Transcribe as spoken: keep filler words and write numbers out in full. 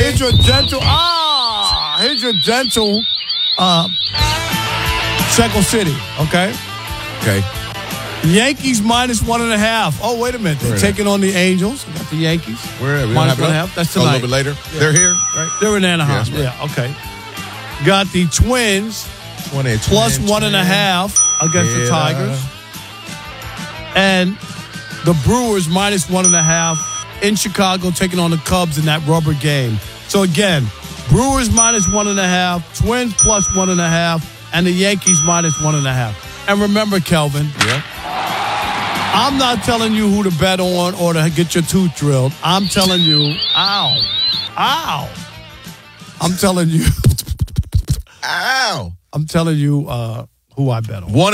here's your dental. Ah, here's your dental. Uh, Circle City. Okay. Okay. Yankees minus one and a half. Oh, wait a minute. They're Where taking on the Angels. We got the Yankees. Where? We minus don't one and a have half. That's oh, tonight. a little bit later. Yeah. They're here, right? They're in Anaheim. Yeah, Yeah, okay. Got the Twins twenty, plus twenty, one and a half against yeah. the Tigers. And the Brewers minus one and a half in Chicago taking on the Cubs in that rubber game. So again, Brewers minus one and a half, Twins plus one and a half, and the Yankees minus one and a half. And remember, Kelvin, Yeah. I'm not telling you who to bet on or to get your tooth drilled. I'm telling you, ow, ow. I'm telling you, Ow. I'm telling you uh, who I bet on. One